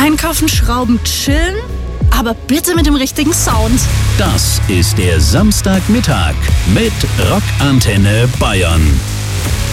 Einkaufen, Schrauben, chillen, aber bitte mit dem richtigen Sound. Das ist der Samstagmittag mit Rockantenne Bayern.